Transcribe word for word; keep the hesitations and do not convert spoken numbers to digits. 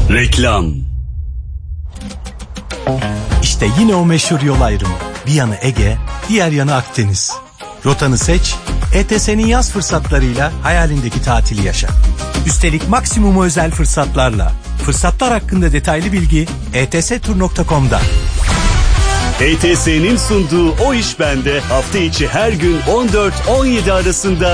Reklam. İşte yine o meşhur yol ayrımı. Bir yanı Ege, diğer yanı Akdeniz. Rotanı seç, E T S'nin yaz fırsatlarıyla hayalindeki tatili yaşa. Üstelik maksimum özel fırsatlarla. Fırsatlar hakkında detaylı bilgi e t s tur nokta com'da. E T S'nin sunduğu O İş Bende hafta içi her gün on dört on yedi arasında